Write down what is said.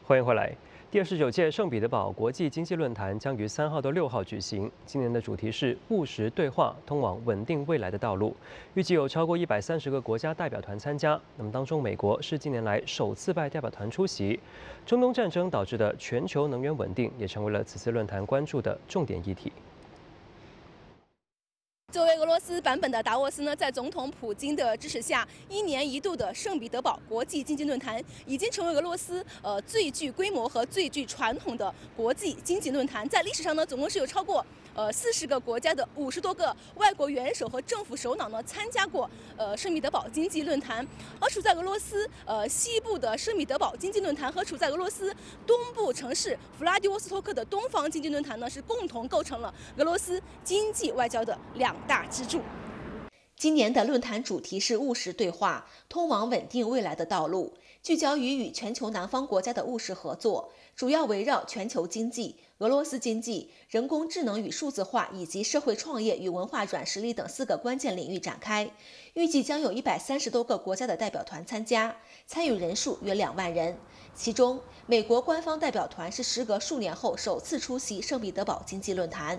欢迎回来。第29届圣彼得堡国际经济论坛将于3号到6号举行。今年的主题是务实对话，通往稳定未来的道路。预计有超过130个国家代表团参加。那么当中，美国是近年来首次派代表团出席。中东战争导致的全球能源稳定也成为了此次论坛关注的重点议题。 作为俄罗斯版本的达沃斯呢，在总统普京的支持下，1年1度的圣彼得堡国际经济论坛已经成为俄罗斯最具规模和最具传统的国际经济论坛。在历史上呢，总共是有超过40个国家的50多个外国元首和政府首脑呢参加过圣彼得堡经济论坛。而处在俄罗斯西部的圣彼得堡经济论坛和处在俄罗斯东部城市弗拉迪沃斯托克的东方经济论坛呢，是共同构成了俄罗斯经济外交的2大支柱。今年的论坛主题是务实对话，通往稳定未来的道路，聚焦于与全球南方国家的务实合作，主要围绕全球经济、俄罗斯经济、人工智能与数字化以及社会创业与文化软实力等4个关键领域展开。预计将有130多个国家的代表团参加，参与人数约2万人。其中，美国官方代表团是时隔数年后首次出席圣彼得堡经济论坛。